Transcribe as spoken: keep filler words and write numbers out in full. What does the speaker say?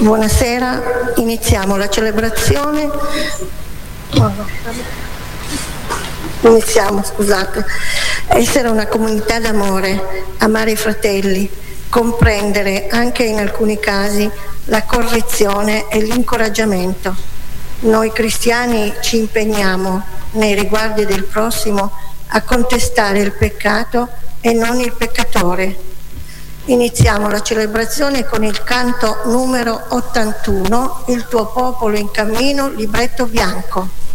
Buonasera, iniziamo la celebrazione. Iniziamo, scusate. Essere una comunità d'amore, amare i fratelli, comprendere anche in alcuni casi la correzione e l'incoraggiamento. Noi cristiani ci impegniamo nei riguardi del prossimo a contestare il peccato e non il peccatore. Iniziamo la celebrazione con il canto numero ottantuno, Il tuo popolo in cammino, libretto bianco.